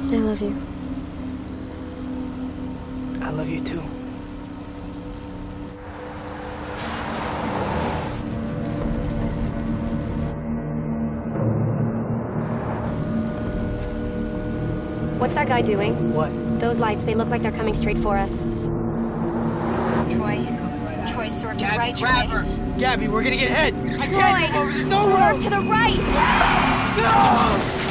I love you. I love you too. What's that guy doing? What? Those lights, they look like they're coming straight for us. Troy, swerve to the right, Grab Troy. her! Gabby, we're gonna get hit! I Troy, can't go over, there's no room! swerve to the right! No!